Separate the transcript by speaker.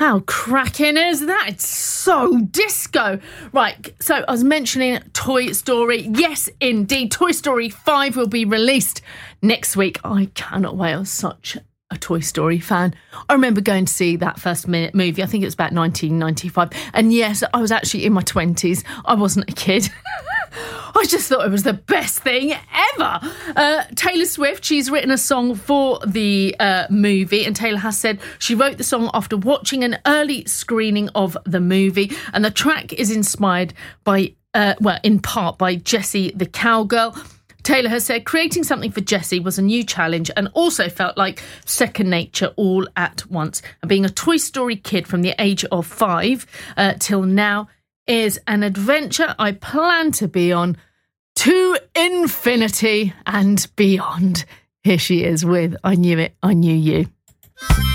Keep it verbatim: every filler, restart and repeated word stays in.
Speaker 1: How cracking is that? It's so disco. Right, so I was mentioning Toy Story. Yes, indeed. Toy Story five will be released next week. I cannot wait. I was such a Toy Story fan. I remember going to see that first minute movie. I think it was about nineteen ninety-five. And yes, I was actually in my twenties. I wasn't a kid. I just thought it was the best thing ever. Uh, Taylor Swift, she's written a song for the uh, movie, and Taylor has said she wrote the song after watching an early screening of the movie, and the track is inspired by, uh, well, in part by Jessie the Cowgirl. Taylor has said creating something for Jessie was a new challenge and also felt like second nature all at once. And being a Toy Story kid from the age of five uh, till now is an adventure I plan to be on to infinity and beyond. Here she is with I Knew It, I Knew You.